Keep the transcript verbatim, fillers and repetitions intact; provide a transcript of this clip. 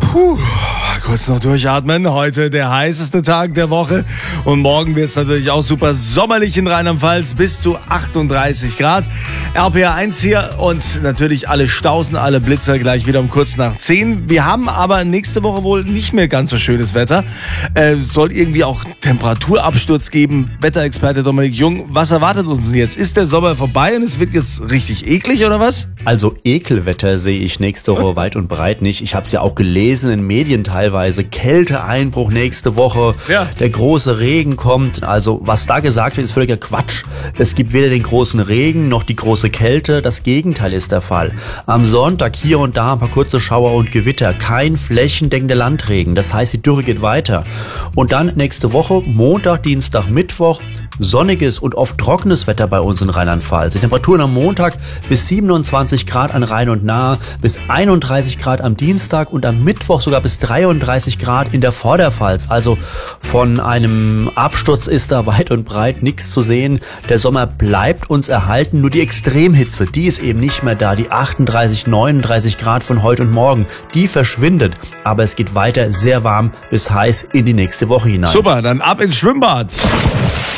Puh, kurz noch durchatmen. Heute der heißeste Tag der Woche. Und morgen wird es natürlich auch super sommerlich in Rheinland-Pfalz. Bis zu achtunddreißig Grad. R P R eins hier und natürlich alle Stausen, alle Blitzer gleich wieder um kurz nach zehn. Wir haben aber nächste Woche wohl nicht mehr ganz so schönes Wetter. Äh, soll irgendwie auch Temperaturabsturz geben. Wetterexperte Dominik Jung, was erwartet uns denn jetzt? Ist der Sommer vorbei und es wird jetzt richtig eklig oder was? Also Ekelwetter sehe ich nächste Woche weit und breit nicht. Ich habe es ja auch gelesen in Medien teilweise. Kälteeinbruch nächste Woche. Ja. Der große Regen kommt. Also was da gesagt wird, ist völliger Quatsch. Es gibt weder den großen Regen noch die große Kälte. Das Gegenteil ist der Fall. Am Sonntag hier und da ein paar kurze Schauer und Gewitter. Kein flächendeckender Landregen. Das heißt, die Dürre geht weiter. Und dann nächste Woche, Montag, Dienstag, Mittwoch, sonniges und oft trockenes Wetter bei uns in Rheinland-Pfalz. Die Temperaturen am Montag bis siebenundzwanzig Grad an Rhein und Nahe, bis einunddreißig Grad am Dienstag und am Mittwoch sogar bis dreiunddreißig Grad in der Vorderpfalz. Also von einem Absturz ist da weit und breit nichts zu sehen. Der Sommer bleibt uns erhalten, nur die Extremhitze, die ist eben nicht mehr da. Die achtunddreißig, neununddreißig Grad von heute und morgen, die verschwindet. Aber es geht weiter sehr warm bis heiß in die nächste Woche hinein. Super, dann ab ins Schwimmbad.